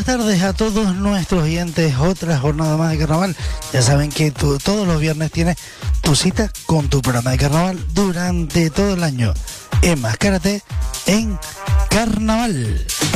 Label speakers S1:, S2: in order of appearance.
S1: buenas tardes a todos nuestros oyentes. Otra jornada más de carnaval. Ya saben que tú todos los viernes tienes tu cita con tu programa de carnaval durante todo el año. Enmascárate en Carnaval.